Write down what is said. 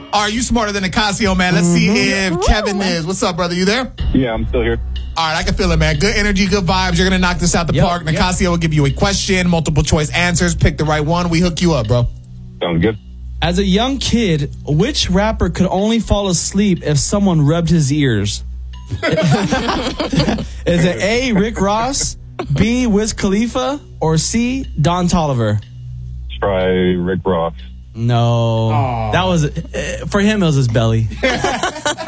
Are you smarter than Nicasio, man? Let's see if Kevin is. What's up, brother? You there? Yeah, I'm still here. All right, I can feel it, man. Good energy, good vibes. You're going to knock this out the park. Nicasio will give you a question, multiple choice answers. Pick the right one. We hook you up, bro. Sounds good. As a young kid, which rapper could only fall asleep if someone rubbed his ears? Is it A, Rick Ross, B, Wiz Khalifa, or C, Don Toliver? Try Rick Ross. No. That was, for him, it was his belly.